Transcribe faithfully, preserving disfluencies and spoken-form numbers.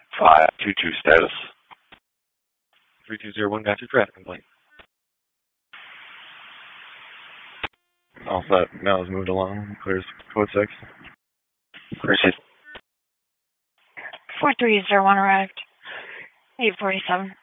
five two two status. three two zero one, got your traffic complaint. All set. Mail is moved along. Clears code six. Clear six. four three zero one arrived. eight forty-seven.